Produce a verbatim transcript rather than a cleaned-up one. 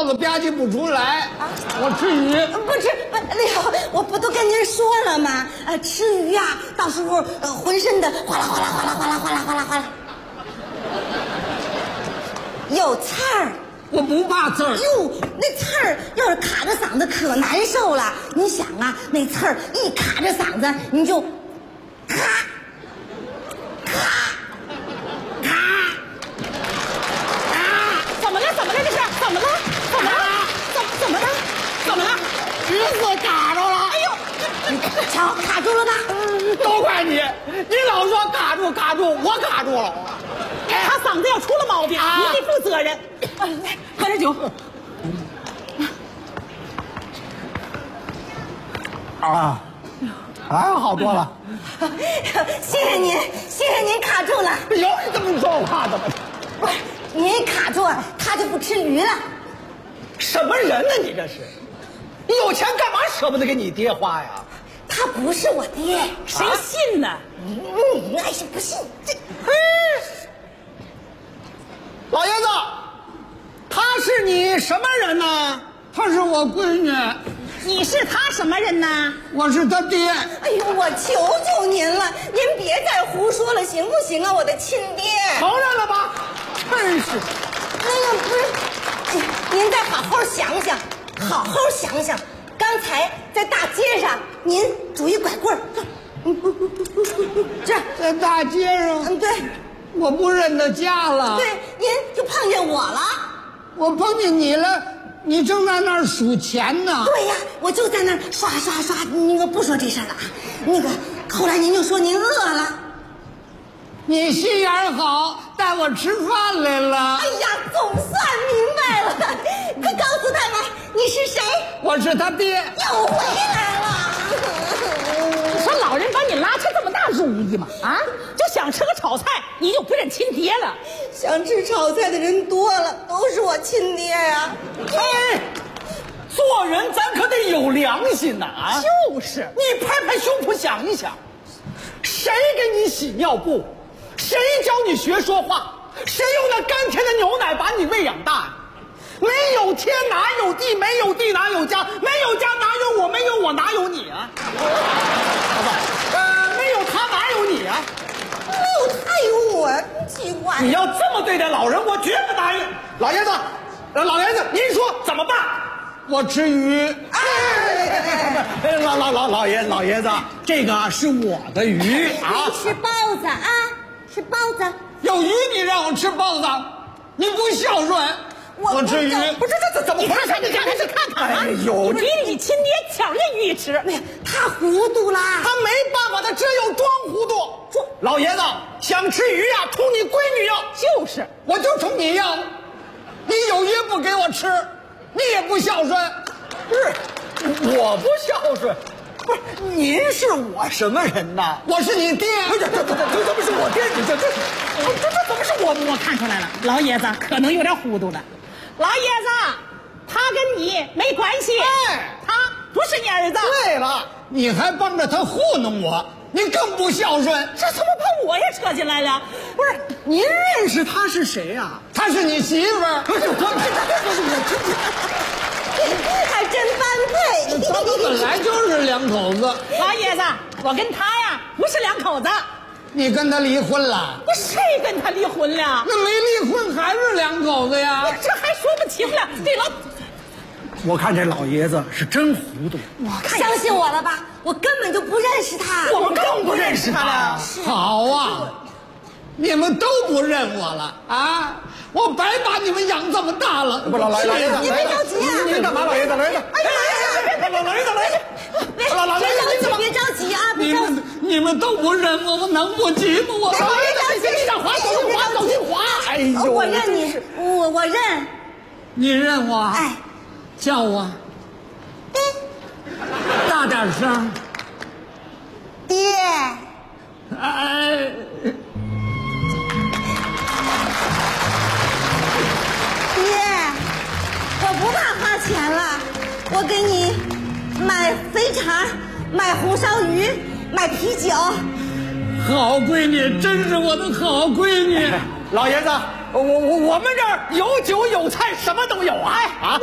豆子吧唧不出来。啊、我吃鱼， 不吃。哎呦，我不都跟您说了吗？呃，吃鱼啊，到时候呃浑身的哗啦哗啦哗啦哗啦哗啦哗啦哗啦，有刺儿。 我不怕刺儿。 哟，那刺儿要是卡着嗓子可难受了。你想啊，那刺儿一卡着嗓子，你就咔咔咔咔。 怎么了？怎么了？这是怎么了？怎么了？怎怎么了？怎么了？ 鱼刺卡住了。 哎呦，瞧，卡住了吧？ 都怪你，你老说卡住卡住，我卡住了。 哎，他嗓子要出了毛病，啊、你得负责任。来，喝点酒。 啊，啊，好多了。 谢谢您，谢谢您卡住了。 有你这么说话的吗？ 不是，您一卡住，他就不吃鱼了。 什么人呢？你这是？你有钱干嘛舍不得给你爹花呀？ 他不是我爹， 谁信呢？ 嗯，爱信不信。这， 老爷子，他是你什么人呢？ 她是我闺女。 你是他什么人呢？ 我是他爹。 哎呦，我求求您了，您别再胡说了，行不行啊，我的亲爹？ 承认了吧？真是。 那个不是，您再好好想想，好好想想，刚才在大街上，您拄一拐棍儿，这在大街上， 嗯，对， 我不认得家了。 对，您就碰见我了。 我碰见你了，你正在那儿数钱呢。 对呀，我就在那儿刷刷刷。那个不说这事儿了啊，那个后来您就说您饿了。 你心眼好，带我吃饭来了。 哎呀，总算明白了，快告诉太太你是谁？ 我是他爹。 又回来了。 你说老人把你拉出这么大容易吗？啊，就想吃个炒菜，你就不认亲爹了？ 想吃炒菜的人多了，都是我亲爹呀。 哎，做人咱可得有良心呐！啊， 就是， 你拍拍胸脯想一想，谁给你洗尿布？谁教你学说话？谁用那甘甜的牛奶把你喂养大？没有天哪有地，没有地哪有家，没有家哪有我，没有我哪有你啊？好吧，呃，没有他哪有你啊？ 没有他有我，奇怪。 你要这么对待老人，我绝不答应。老爷子，呃，老爷子，您说怎么办？ 我吃鱼。 哎，老老老老爷老爷子，这个是我的鱼啊。 吃包子啊，吃包子。 有鱼你让我吃包子，你不孝顺。 我我吃鱼， 不是这这怎么回事？ 你看看，去看看啊！ 哎呦， 你你亲爹抢人鱼吃， 哎呀，他糊涂啦！ 他没办法，他只有装糊涂。装老爷子想吃鱼呀、啊，冲你闺女要。 就是， 我就冲你要。你有鱼不给我吃，你也不孝顺。 不是，我不孝顺。不是，您是我什么人呐？ 我是你爹。 不是，这这这这怎么是我爹？你这这这这怎么是我？ 我看出来了，老爷子可能有点糊涂了。老爷子，他跟你没关系， 哎， 他不是你儿子。 对了， 你还帮着他糊弄我，你更不孝顺。 这怎么把我也扯进来了？ 不是，您认识他是谁呀、啊？ 他是你媳妇儿。 不是，我还真般配。 咱们本来就是两口子。 老爷子，我跟他呀不是两口子。 你跟他离婚了？ 我谁跟他离婚了？ 那没离婚还是两口子呀？ 我这还说不清了。这老， 我看这老爷子是真糊涂。 我看相信我了吧，我根本就不认识他。 我们更不认识他了。 好啊，你们都不认我了啊！我白把你们养这么大了。 不，老老爷子， 您别着急啊！ 您干嘛？老爷子，老爷子， 哎呀， 老老爷子，老爷子，老老爷子， 别着急啊！别着急。 你们你们都不认我，我能不急吗？我别着急， 你让滑走就滑，走就滑。哎呦， 我认你，我我认。 你认我？ 哎， 叫我。大点声。 爹。 哎。 爹，我不怕花钱了，我给你买肥肠，买红烧鱼，买啤酒。 好闺女，真是我的好闺女。 老爷子，我我我们这儿有酒有菜，什么都有啊！啊。